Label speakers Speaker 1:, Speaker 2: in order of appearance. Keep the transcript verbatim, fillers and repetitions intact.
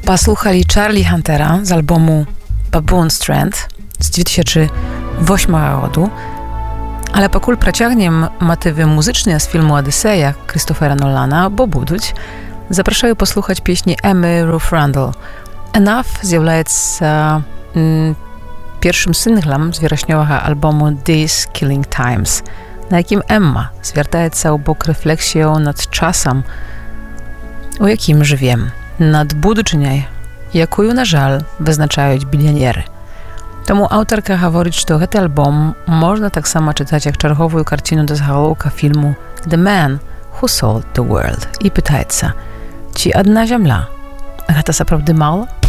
Speaker 1: Послухали Чарлі Хантера з альбому Baboon Strand z dwa tysiące ósmego roku, ale pokul praciagnem motywy muzyczne z filmu Odyseja Christophera Nolana, bo buduć, zapraszają posłuchać pieśni Emmy Ruth Randall. Enough zjawляется mm, pierwszym singlem z wielośniowego albumu These Killing Times, na jakim Emma zwiertaється у бок рефлексією над часом, у яким живем, над будучиняй, якую, на жаль, визначають біліонери. Тому аўтарка гаворыць, што гэты альбом можна таксама чытаць як чарговую карціну да загалоўка фільму «The Man Who Sold the World» і пытаецца, ці адна зямля? Гэта сапраўды мала?